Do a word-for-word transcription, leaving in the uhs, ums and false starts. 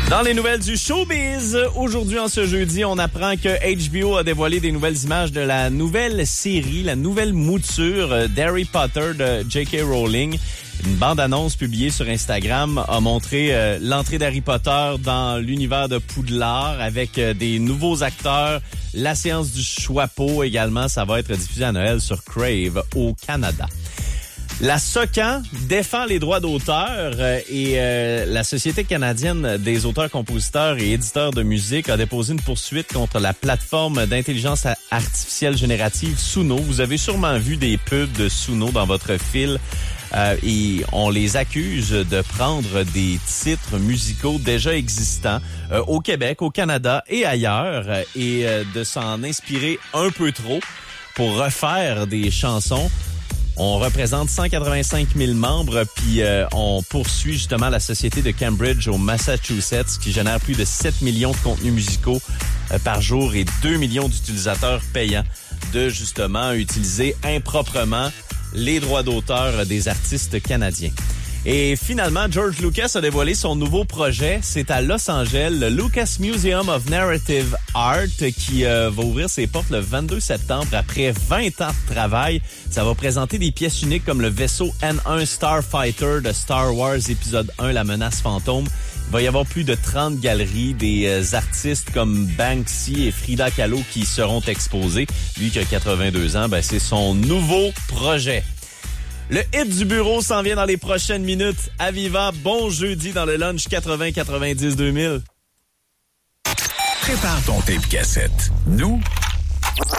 Dans les nouvelles du showbiz, aujourd'hui en ce jeudi, on apprend que H B O a dévoilé des nouvelles images de la nouvelle série, la nouvelle mouture d'Harry Potter de J K. Rowling. Une bande-annonce publiée sur Instagram a montré euh, l'entrée d'Harry Potter dans l'univers de Poudlard avec euh, des nouveaux acteurs. La séance du Choixpeau également, ça va être diffusé à Noël sur Crave au Canada. La SOCAN défend les droits d'auteur euh, et euh, la Société canadienne des auteurs, compositeurs et éditeurs de musique a déposé une poursuite contre la plateforme d'intelligence artificielle générative Suno. Vous avez sûrement vu des pubs de Suno dans votre fil euh, et on les accuse de prendre des titres musicaux déjà existants euh, au Québec, au Canada et ailleurs euh, et euh, de s'en inspirer un peu trop pour refaire des chansons. On représente cent quatre-vingt-cinq mille membres, puis euh, on poursuit justement la société de Cambridge au Massachusetts qui génère plus de sept millions de contenus musicaux euh, par jour et deux millions d'utilisateurs payants de justement utiliser improprement les droits d'auteur des artistes canadiens. Et finalement, George Lucas a dévoilé son nouveau projet. C'est à Los Angeles, le Lucas Museum of Narrative Art, qui euh, va ouvrir ses portes le vingt-deux septembre après vingt ans de travail. Ça va présenter des pièces uniques comme le vaisseau N un Starfighter de Star Wars épisode un, La menace fantôme. Il va y avoir plus de trente galeries, des euh, artistes comme Banksy et Frida Kahlo qui seront exposés. Lui qui a quatre-vingt-deux ans, ben, c'est son nouveau projet. Le hit du bureau s'en vient dans les prochaines minutes. Aviva, bon jeudi dans le lunch quatre-vingts quatre-vingt-dix deux mille. Prépare ton tape cassette. Nous,